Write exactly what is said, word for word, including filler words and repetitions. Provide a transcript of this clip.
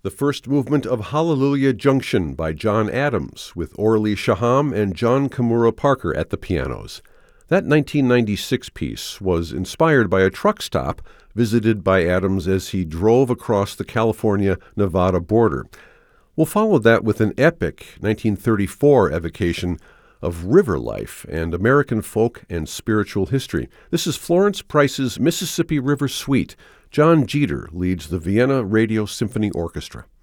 the first movement of Hallelujah Junction by John Adams, with Orly Shaham and John Kimura Parker at the pianos. That nineteen ninety-six piece was inspired by a truck stop visited by Adams as he drove across the California-Nevada border. We'll follow that with an epic nineteen thirty-four evocation of river life and American folk and spiritual history. This is Florence Price's Mississippi River Suite. John Jeter leads the Vienna Radio Symphony Orchestra.